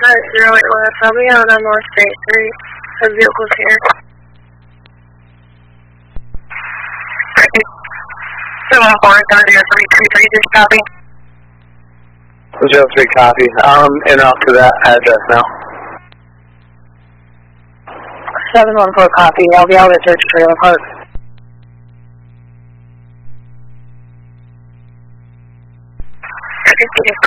081 West. I'll be out on North State Street. The vehicle's here. 714-03333, just copy. 03 copy. And off to that address now. 714 copy. I'll be out at Church Trailer Park. Okay,